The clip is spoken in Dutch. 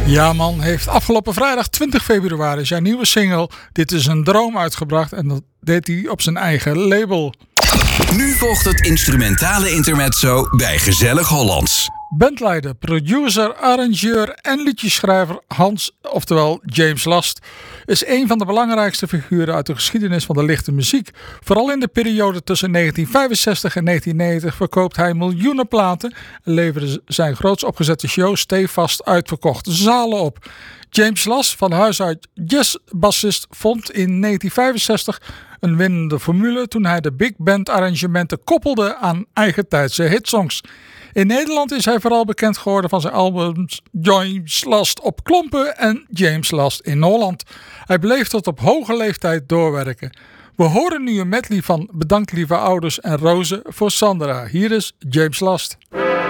Ja man, heeft afgelopen vrijdag 20 februari zijn nieuwe single Dit is een droom uitgebracht en dat deed hij op zijn eigen label. Nu volgt het instrumentale intermezzo bij Gezellig Hollands. Bandleider, producer, arrangeur en liedjeschrijver Hans, oftewel James Last, is een van de belangrijkste figuren uit de geschiedenis van de lichte muziek. Vooral in de periode tussen 1965 en 1990 verkoopt hij miljoenen platen en leverde zijn grootst opgezette show stevast uitverkochte zalen op. James Last, van huis uit jazzbassist, vond in 1965 een winnende formule toen hij de big band arrangementen koppelde aan eigentijdse hitsongs. In Nederland is hij vooral bekend geworden van zijn albums James Last op klompen en James Last in Holland. Hij bleef tot op hoge leeftijd doorwerken. We horen nu een medley van Bedankt lieve ouders en rozen voor Sandra. Hier is James Last.